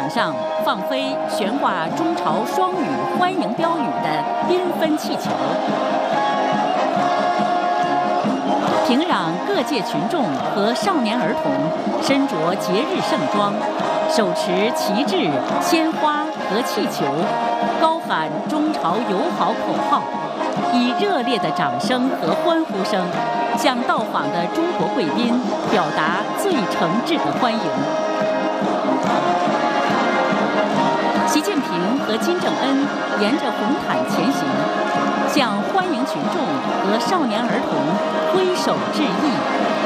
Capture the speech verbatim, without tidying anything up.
场上放飞悬挂中朝双语欢迎标语的缤纷气球。平壤各界群众和少年儿童身着节日盛装，手持旗帜、鲜花和气球，高喊中朝友好口号，以热烈的掌声和欢呼声向到访的中国贵宾表达最诚挚的欢迎。习近平和金正恩沿着红毯前行，向欢迎群众和少年儿童挥手致意。